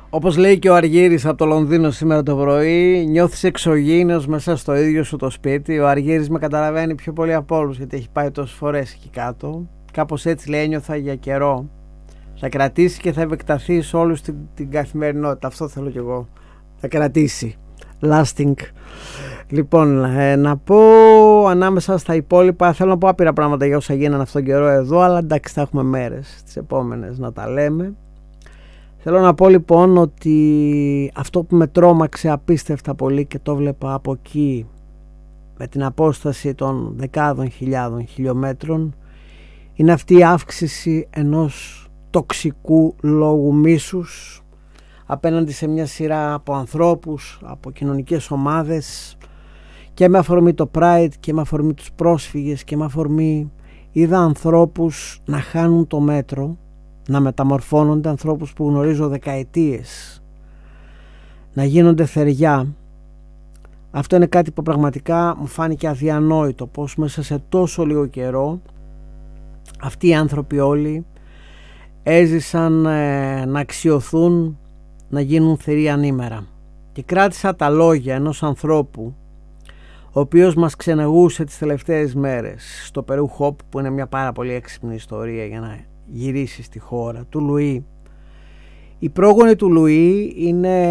Όπως λέει και ο Αργύρης από το Λονδίνο σήμερα το πρωί, νιώθεις εξωγήινος μέσα στο ίδιο σου το σπίτι. Ο Αργύρης με καταλαβαίνει πιο πολύ από όλους, γιατί έχει πάει τόσες φορές εκεί κάτω. Κάπως έτσι λέει, ένιωθα για καιρό. Θα κρατήσει και θα επεκταθεί σε όλους την καθημερινότητα. Αυτό θέλω κι εγώ. Θα κρατήσει. Lasting. Λοιπόν, να πω ανάμεσα στα υπόλοιπα, θέλω να πω άπειρα πράγματα για όσα γίνανε αυτόν τον καιρό εδώ, αλλά εντάξει, θα έχουμε μέρες τις επόμενες να τα λέμε. Θέλω να πω λοιπόν ότι αυτό που με τρόμαξε απίστευτα πολύ και το βλέπα από εκεί με την απόσταση των δεκάδων χιλιάδων χιλιόμετρων είναι αυτή η αύξηση ενός τοξικού λόγου μίσους απέναντι σε μια σειρά από ανθρώπους, από κοινωνικές ομάδες, και με αφορμή το Pride και με αφορμή τους πρόσφυγες και με αφορμή είδα ανθρώπους να χάνουν το μέτρο, να μεταμορφώνονται, ανθρώπους που γνωρίζω δεκαετίες να γίνονται θεριά. Αυτό είναι κάτι που πραγματικά μου φάνηκε αδιανόητο, πως μέσα σε τόσο λίγο καιρό αυτοί οι άνθρωποι όλοι έζησαν να αξιωθούν, να γίνουν θεροί ανήμερα. Και κράτησα τα λόγια ενός ανθρώπου ο οποίος μας ξεναγούσε τις τελευταίες μέρες στο Περού Χοπ, που είναι μια πάρα πολύ έξυπνη ιστορία για να γυρίσει στη χώρα του Λουί. Οι πρόγονοι του Λουί είναι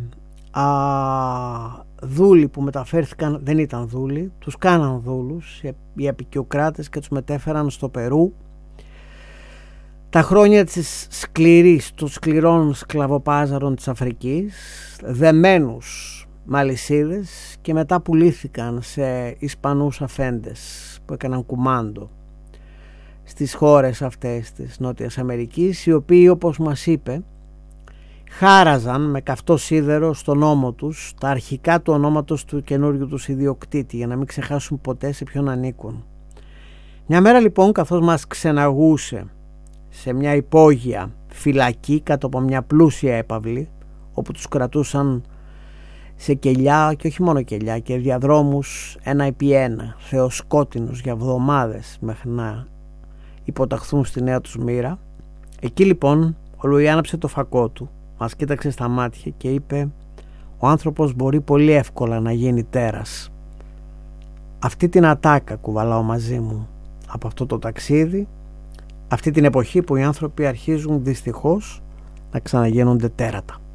δούλοι που μεταφέρθηκαν, δεν ήταν δούλοι, τους κάναν δούλους οι απικιοκράτες και τους μετέφεραν στο Περού τα χρόνια των σκληρών σκλαβοπάζαρων της Αφρικής, δεμένους με αλυσίδες, και μετά πουλήθηκαν σε Ισπανούς αφέντες που έκαναν κουμάντο στις χώρες αυτές της Νότιας Αμερικής, οι οποίοι, όπως μας είπε, χάραζαν με καυτό σίδερο στον ώμο τους τα αρχικά του ονόματος του καινούριου τους ιδιοκτήτη, για να μην ξεχάσουν ποτέ σε ποιον ανήκουν. Μια μέρα λοιπόν, καθώς μας ξεναγούσε σε μια υπόγεια φυλακή κάτω από μια πλούσια έπαυλη, όπου τους κρατούσαν σε κελιά, και όχι μόνο κελιά, και διαδρόμους 1x1, θεοσκότεινους για εβδομάδες μέχρι να υποταχθούν στη νέα τους μοίρα. Εκεί λοιπόν ο Λουί άναψε το φακό του, μας κοίταξε στα μάτια και είπε: ο άνθρωπος μπορεί πολύ εύκολα να γίνει τέρας. Αυτή την ατάκα κουβαλάω μαζί μου από αυτό το ταξίδι, αυτή την εποχή που οι άνθρωποι αρχίζουν δυστυχώς να ξαναγίνονται τέρατα.